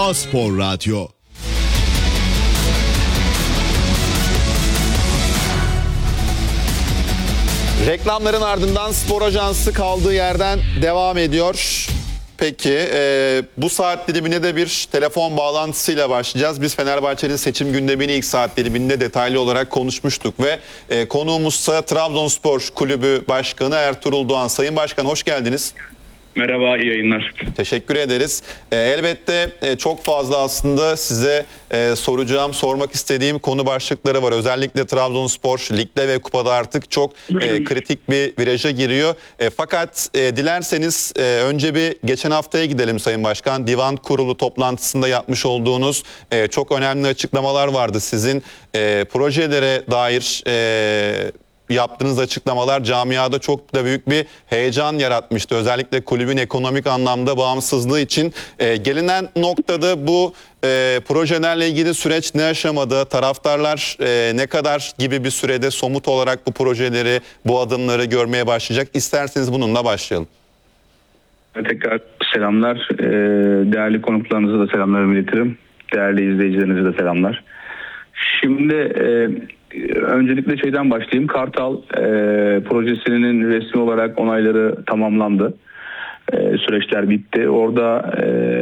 A-Spor Radyo. Reklamların ardından Spor Ajansı kaldığı yerden devam ediyor. Peki bu saat dilimine de bir telefon bağlantısıyla başlayacağız. Biz Fenerbahçe'nin seçim gündemini ilk saat diliminde detaylı olarak konuşmuştuk ve konuğumuzsa Trabzonspor Kulübü Başkanı Ertuğrul Doğan. Sayın Başkan, hoş geldiniz. Merhaba, iyi yayınlar. Teşekkür ederiz. Elbette çok fazla aslında size sormak istediğim konu başlıkları var. Özellikle Trabzonspor ligde ve kupada artık çok kritik bir viraja giriyor. Fakat dilerseniz önce bir geçen haftaya gidelim Sayın Başkan. Divan Kurulu toplantısında yapmış olduğunuz çok önemli açıklamalar vardı. Sizin projelere dair yaptığınız açıklamalar camiada çok da büyük bir heyecan yaratmıştı. Özellikle kulübün ekonomik anlamda bağımsızlığı için. Gelinen noktada bu projelerle ilgili süreç ne aşamada? Taraftarlar ne kadar gibi bir sürede somut olarak bu projeleri, bu adımları görmeye başlayacak? İsterseniz bununla başlayalım. Tekrar selamlar. Değerli konuklarınıza da selamlarımı iletirim. Değerli izleyicilerinize de selamlar. Şimdi öncelikle şeyden başlayayım. Kartal projesinin resmi olarak onayları tamamlandı. Süreçler bitti. Orada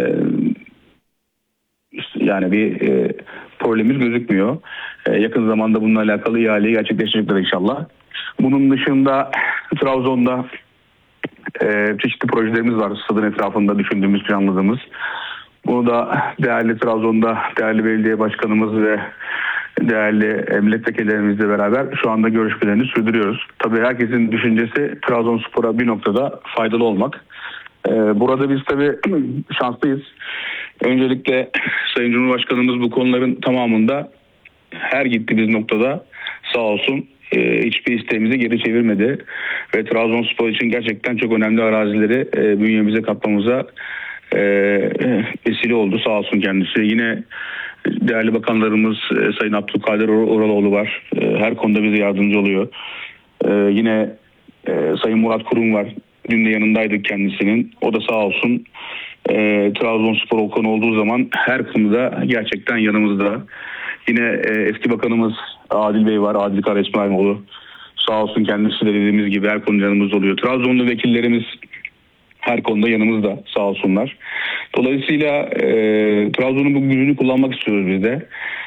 yani bir problemimiz gözükmüyor. Yakın zamanda bununla alakalı ihaleyi gerçekleştirecekler inşallah. Bunun dışında Trabzon'da çeşitli projelerimiz var. Stadın etrafında düşündüğümüz, planladığımız. Bunu da değerli Trabzon'da değerli belediye başkanımız ve değerli milletvekillerimizle beraber şu anda görüşmelerini sürdürüyoruz. Tabii herkesin düşüncesi Trabzonspor'a bir noktada faydalı olmak. Burada biz tabii şanslıyız. Öncelikle Sayın Cumhurbaşkanımız bu konuların tamamında her gittiğimiz noktada sağ olsun hiçbir isteğimizi geri çevirmedi. Ve Trabzonspor için gerçekten çok önemli arazileri bünyemize katmamıza vesile oldu, sağ olsun kendisi. Yine değerli bakanlarımız Sayın Abdülkadir Oraloğlu var. Her konuda bize yardımcı oluyor. Yine Sayın Murat Kurum var. Dün de yanındaydık kendisinin. O da sağ olsun Trabzonspor o konu olduğu zaman her konuda gerçekten yanımızda. Yine eski bakanımız Adil Bey var. Adil Karaismaimoğlu. Sağ olsun kendisi de dediğimiz gibi her konuda yanımızda oluyor. Trabzonlu vekillerimiz her konuda yanımızda, sağ olsunlar. Dolayısıyla Trabzon'un bu gücünü kullanmak istiyoruz biz de.